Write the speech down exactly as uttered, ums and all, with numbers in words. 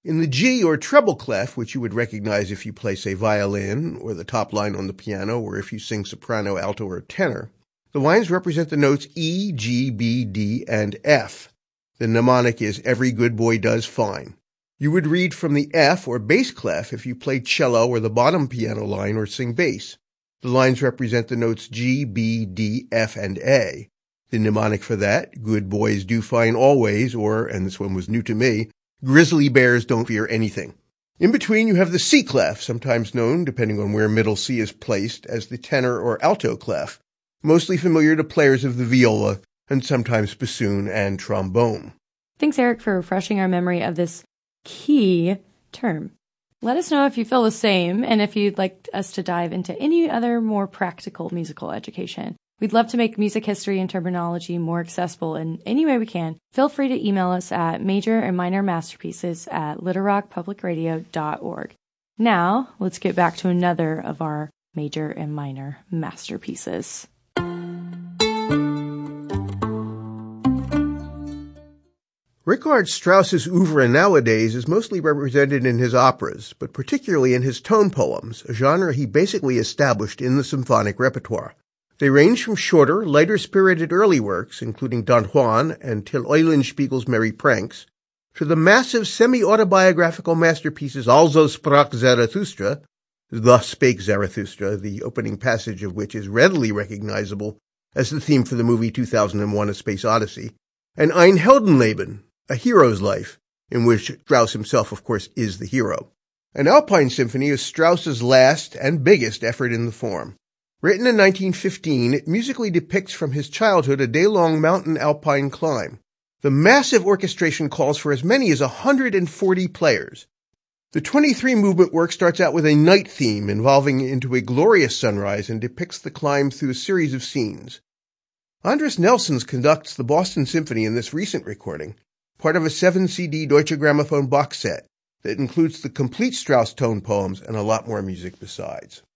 In the G or treble clef, which you would recognize if you play, say, violin, or the top line on the piano, or if you sing soprano, alto, or tenor, the lines represent the notes E, G, B, D, and F. The mnemonic is every good boy does fine. You would read from the F or bass clef if you play cello or the bottom piano line or sing bass. The lines represent the notes G, B, D, F, and A. The mnemonic for that, good boys do fine always, or, and this one was new to me, grizzly bears don't fear anything. In between you have the C clef, sometimes known, depending on where middle C is placed, as the tenor or alto clef, mostly familiar to players of the viola and sometimes bassoon and trombone. Thanks, Eric, for refreshing our memory of this key term. Let us know if you feel the same and if you'd like us to dive into any other more practical musical education. We'd love to make music history and terminology more accessible in any way we can. Feel free to email us at major and minor masterpieces at little rock public radio dot org. Now, let's get back to another of our major and minor masterpieces. Richard Strauss's oeuvre nowadays is mostly represented in his operas, but particularly in his tone poems, a genre he basically established in the symphonic repertoire. They range from shorter, lighter-spirited early works, including Don Juan and Till Eulenspiegel's Merry Pranks, to the massive semi-autobiographical masterpieces Also sprach Zarathustra, Thus Spake Zarathustra, the opening passage of which is readily recognizable as the theme for the movie two thousand one A Space Odyssey, and Ein Heldenleben, A Hero's Life, in which Strauss himself, of course, is the hero. An Alpine Symphony is Strauss's last and biggest effort in the form. Written in nineteen fifteen, it musically depicts from his childhood a day-long mountain alpine climb. The massive orchestration calls for as many as one hundred forty players. The twenty-three movement work starts out with a night theme involving into a glorious sunrise and depicts the climb through a series of scenes. Andris Nelsons conducts the Boston Symphony in this recent recording, part of a seven C D Deutsche Grammophon box set that includes the complete Strauss tone poems and a lot more music besides.